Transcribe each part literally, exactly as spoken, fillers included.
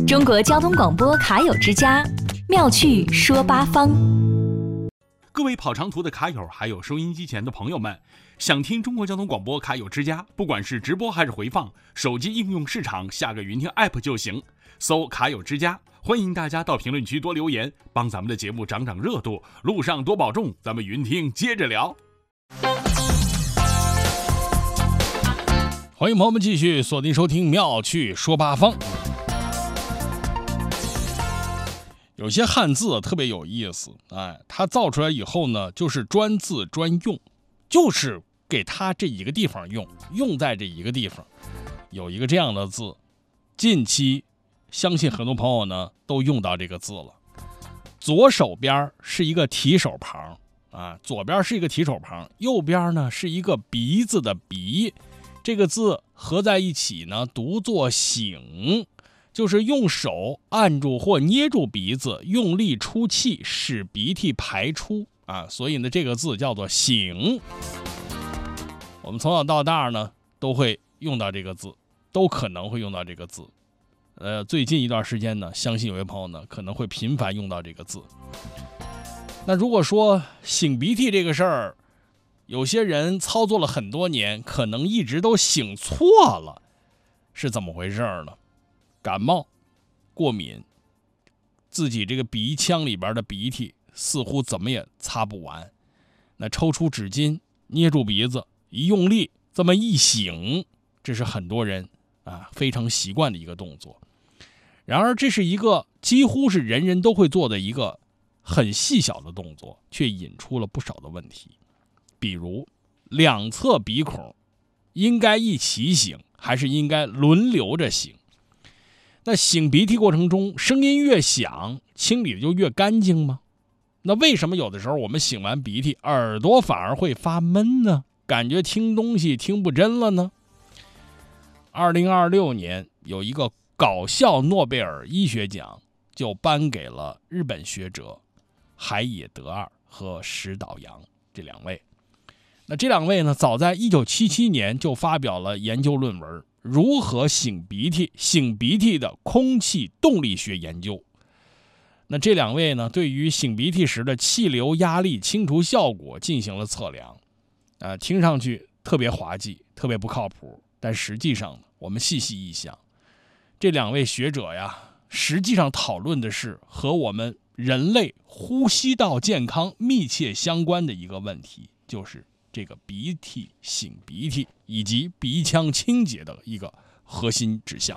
中国交通广播卡友之家，妙趣说八方。 各位跑长途的卡友，还有收音机前的朋友们，想听中国交通广播卡友之家，不管是直播还是回放，手机应用市场下个云听 app 就行，搜卡友之家。欢迎大家到评论区多留言，帮咱们的节目涨涨热度。路上多保重，咱们云听接着聊。欢迎朋友们继续锁定收听妙趣说八方。有些汉字特别有意思，哎，它造出来以后呢，就是专字专用，就是给它这一个地方用，用在这一个地方。有一个这样的字，近期相信很多朋友呢都用到这个字了。左手边是一个提手旁啊，左边是一个提手旁，右边呢是一个鼻子的鼻，这个字合在一起呢读作醒，就是用手按住或捏住鼻子，用力出气，使鼻涕排出啊，所以呢这个字叫做醒。我们从小到大呢都会用到这个字，都可能会用到这个字。呃，最近一段时间呢，相信有些朋友呢可能会频繁用到这个字。那如果说擤鼻涕这个事儿，有些人操作了很多年，可能一直都擤错了，是怎么回事呢？感冒、过敏，自己这个鼻腔里边的鼻涕似乎怎么也擦不完，那抽出纸巾，捏住鼻子，一用力，这么一擤，这是很多人啊非常习惯的一个动作。然而这是一个几乎是人人都会做的一个很细小的动作，却引出了不少的问题。比如两侧鼻孔应该一起擤，还是应该轮流着擤？那擤鼻涕过程中声音越响，清理的就越干净吗？那为什么有的时候我们擤完鼻涕耳朵反而会发闷呢？感觉听东西听不真了呢？二零二六年有一个搞笑诺贝尔医学奖，就颁给了日本学者海野德二和石岛阳这两位。那这两位呢，早在一九七七年就发表了研究论文，如何擤鼻涕擤鼻涕的空气动力学研究。那这两位呢，对于擤鼻涕时的气流压力清除效果进行了测量。呃，听上去特别滑稽，特别不靠谱，但实际上我们细细一想，这两位学者呀，实际上讨论的是和我们人类呼吸道健康密切相关的一个问题，就是这个鼻涕、擤鼻涕以及鼻腔清洁的一个核心指向。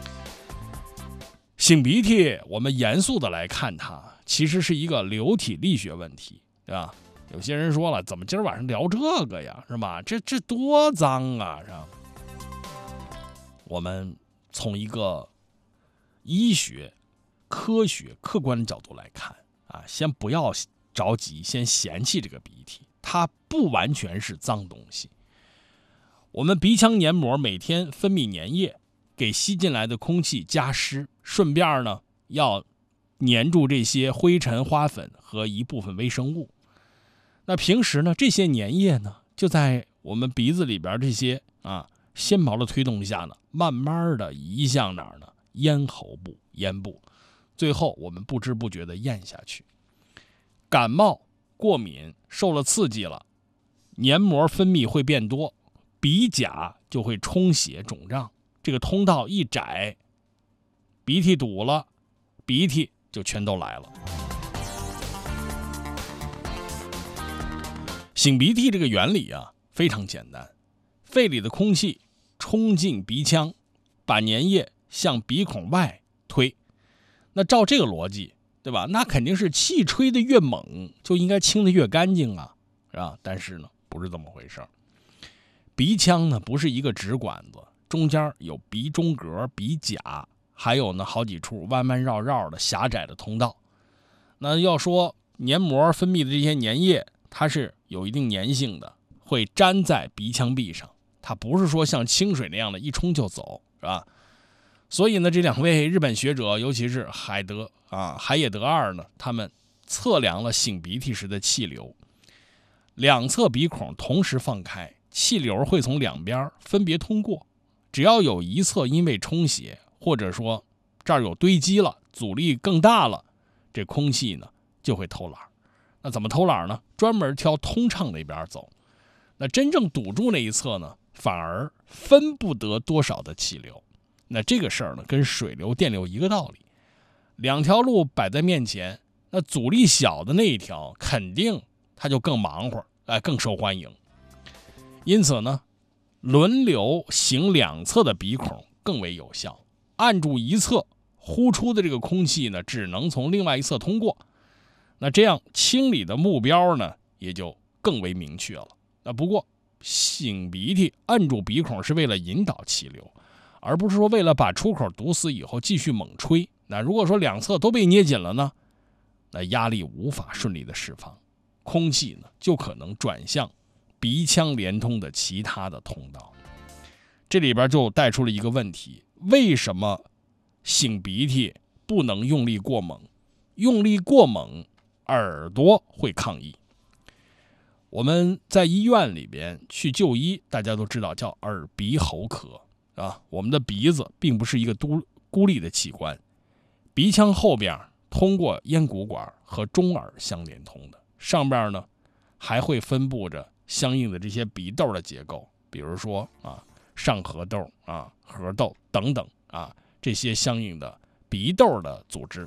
擤鼻涕，我们严肃的来看它，其实是一个流体力学问题，对吧？有些人说了，怎么今儿晚上聊这个呀，是吧？这这多脏啊，是吧？我们从一个医学、科学、客观的角度来看啊，先不要着急，先嫌弃这个鼻涕。它不完全是脏东西。我们鼻腔黏膜每天分泌粘液，给吸进来的空气加湿，顺便呢要粘住这些灰尘、花粉和一部分微生物。那平时呢，这些粘液呢就在我们鼻子里边这些啊纤毛的推动下呢，慢慢的移向哪儿呢？咽喉部、咽部，最后我们不知不觉的咽下去。感冒、过敏受了刺激了，黏膜分泌会变多，鼻甲就会充血肿胀，这个通道一窄，鼻涕堵了，鼻涕就全都来了。擤鼻涕这个原理啊非常简单，肺里的空气冲进鼻腔，把粘液向鼻孔外推。那照这个逻辑，对吧？那肯定是气吹得越猛，就应该清得越干净啊，是吧？但是呢，不是这么回事。鼻腔呢不是一个直管子，中间有鼻中隔、鼻甲，还有呢好几处弯弯绕绕的狭窄的通道。那要说黏膜分泌的这些粘液，它是有一定粘性的，会粘在鼻腔壁上，它不是说像清水那样的一冲就走，是吧？所以呢，这两位日本学者，尤其是海德啊海野德二呢，他们测量了擤鼻涕时的气流，两侧鼻孔同时放开，气流会从两边分别通过，只要有一侧因为充血或者说这儿有堆积了，阻力更大了，这空气呢就会偷懒。那怎么偷懒呢？专门挑通畅那边走。那真正堵住那一侧呢，反而分不得多少的气流。那这个事儿呢，跟水流、电流一个道理。两条路摆在面前，那阻力小的那一条，肯定它就更忙活，哎，更受欢迎。因此呢，轮流行两侧的鼻孔更为有效。按住一侧，呼出的这个空气呢，只能从另外一侧通过。那这样清理的目标呢，也就更为明确了。那不过，擤鼻涕按住鼻孔是为了引导气流，而不是说为了把出口堵死以后继续猛吹。那如果说两侧都被捏紧了呢，那压力无法顺利的释放，空气呢就可能转向鼻腔连通的其他的通道。这里边就带出了一个问题：为什么擤鼻涕不能用力过猛？用力过猛，耳朵会抗议。我们在医院里边去就医，大家都知道叫耳鼻喉科啊。我们的鼻子并不是一个独孤立的器官，鼻腔后边通过咽鼓管和中耳相连通的，上边呢还会分布着相应的这些鼻窦的结构，比如说啊上颌窦啊、颌窦等等啊，这些相应的鼻窦的组织。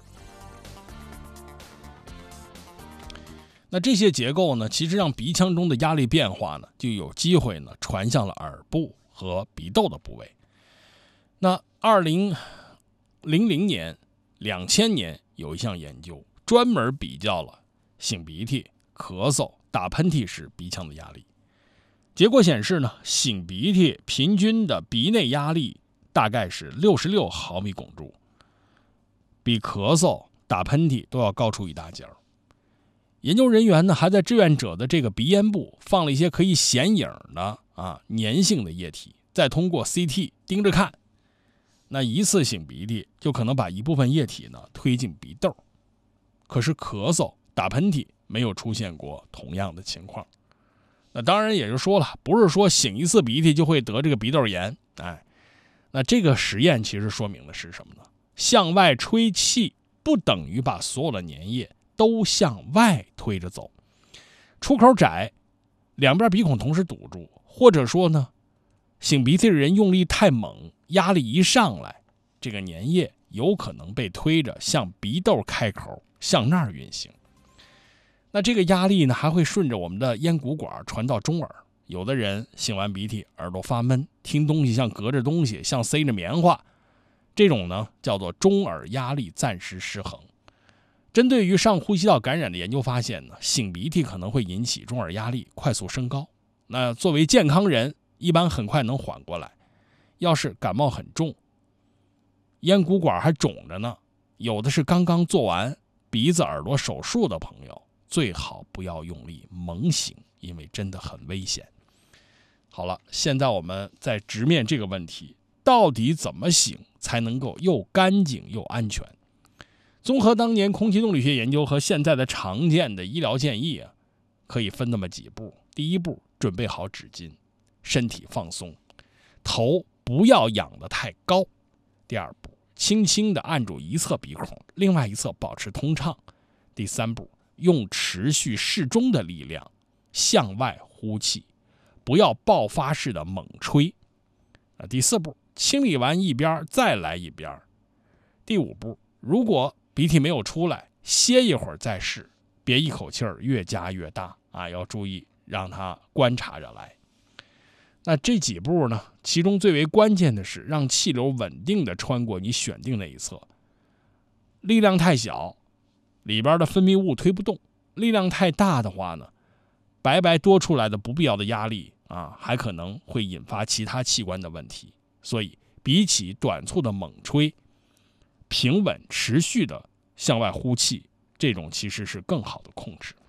那这些结构呢，其实让鼻腔中的压力变化呢，就有机会呢传向了耳部和鼻窦的部位。那二零零零年、两千年有一项研究，专门比较了擤鼻涕、咳嗽、打喷嚏时鼻腔的压力。结果显示呢，擤鼻涕平均的鼻内压力大概是六十六毫米汞柱，比咳嗽、打喷嚏都要高出一大截儿。研究人员呢，还在志愿者的这个鼻咽部放了一些可以显影的啊粘性的液体，再通过 C T 盯着看。那一次擤鼻涕就可能把一部分液体呢推进鼻窦，可是咳嗽、打喷嚏没有出现过同样的情况。那当然也就说了，不是说擤一次鼻涕就会得这个鼻窦炎。哎，那这个实验其实说明的是什么呢？向外吹气不等于把所有的粘液都向外推着走，出口窄，两边鼻孔同时堵住，或者说呢，擤鼻涕的人用力太猛，压力一上来，这个粘液有可能被推着向鼻窦开口向那儿运行。那这个压力呢，还会顺着我们的咽鼓管传到中耳。有的人擤完鼻涕耳朵发闷，听东西像隔着东西，像塞着棉花，这种呢叫做中耳压力暂时失衡。针对于上呼吸道感染的研究发现呢，擤鼻涕可能会引起中耳压力快速升高。那作为健康人，一般很快能缓过来。要是感冒很重，咽鼓管还肿着呢，有的是刚刚做完鼻子耳朵手术的朋友，最好不要用力猛擤，因为真的很危险。好了，现在我们再直面这个问题，到底怎么擤才能够又干净又安全？综合当年空气动力学研究和现在的常见的医疗建议啊，可以分那么几步。第一步，准备好纸巾，身体放松，头不要仰得太高。第二步，轻轻地按住一侧鼻孔，另外一侧保持通畅。第三步，用持续适中的力量向外呼气，不要爆发式的猛吹。第四步，清理完一边再来一边。第五步，如果鼻涕没有出来，歇一会儿再试，别一口气儿越加越大啊！要注意让它观察着来。那这几步呢，其中最为关键的是让气流稳定地穿过你选定那一侧。力量太小，里边的分泌物推不动；力量太大的话呢，白白多出来的不必要的压力啊，还可能会引发其他器官的问题。所以，比起短促的猛吹，平稳持续的向外呼气，这种其实是更好的控制。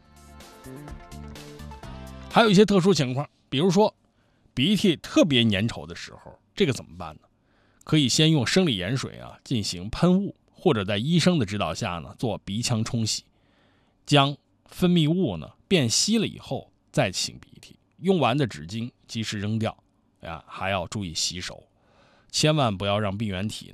还有一些特殊情况，比如说鼻涕特别粘稠的时候，这个怎么办呢？可以先用生理盐水啊进行喷雾，或者在医生的指导下呢做鼻腔冲洗，将分泌物呢变稀了以后再擤鼻涕。用完的纸巾及时扔掉啊，还要注意洗手，千万不要让病原体呢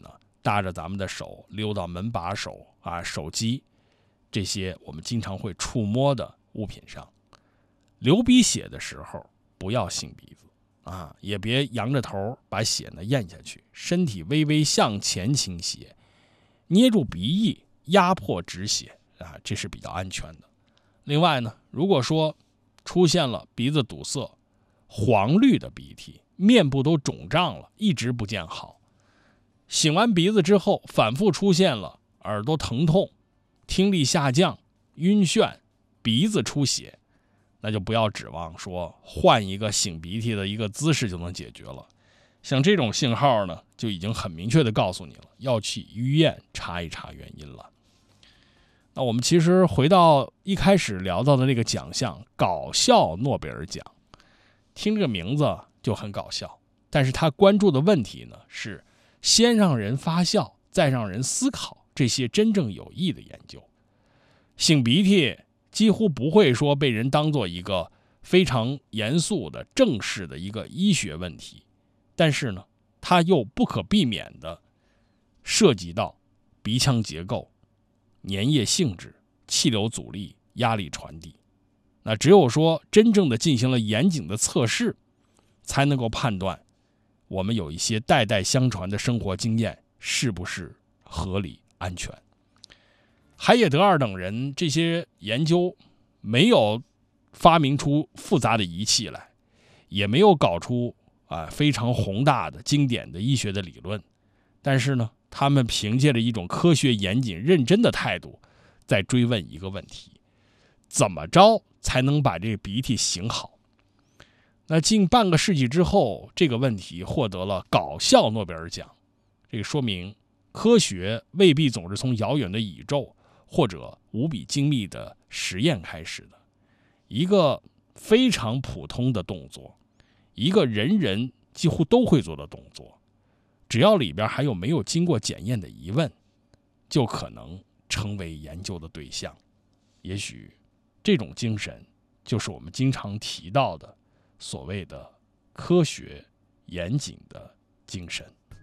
搭着咱们的手溜到门把手啊、手机这些我们经常会触摸的物品上。流鼻血的时候不要擤鼻子啊，也别仰着头把血呢咽下去，身体微微向前倾斜，捏住鼻翼压迫止血啊，这是比较安全的。另外呢，如果说出现了鼻子堵塞、黄绿的鼻涕，面部都肿胀了，一直不见好，擤完鼻子之后反复出现了耳朵疼痛、听力下降、晕眩、鼻子出血，那就不要指望说换一个擤鼻涕的一个姿势就能解决了。像这种信号呢，就已经很明确的告诉你了，要去医院查一查原因了。那我们其实回到一开始聊到的那个奖项——搞笑诺贝尔奖，听这个名字就很搞笑，但是他关注的问题呢，是先让人发笑，再让人思考这些真正有益的研究。擤鼻涕几乎不会说被人当做一个非常严肃的正式的一个医学问题，但是呢，它又不可避免的涉及到鼻腔结构、粘液性质、气流阻力、压力传递。那只有说真正的进行了严谨的测试，才能够判断我们有一些代代相传的生活经验是不是合理安全。海耶德尔等人这些研究没有发明出复杂的仪器来，也没有搞出啊非常宏大的经典的医学的理论，但是呢，他们凭借着一种科学严谨认真的态度，在追问一个问题：怎么着才能把这个鼻涕擤好？那近半个世纪之后，这个问题获得了搞笑诺贝尔奖。这个说明科学未必总是从遥远的宇宙或者无比精密的实验开始的。一个非常普通的动作，一个人人几乎都会做的动作，只要里边还有没有经过检验的疑问，就可能成为研究的对象。也许这种精神就是我们经常提到的所谓的科学严谨的精神。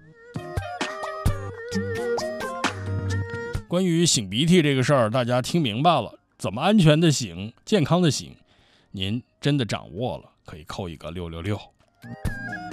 关于擤鼻涕这个事儿，大家听明白了，怎么安全的擤、健康的擤，您真的掌握了，可以扣一个六六六。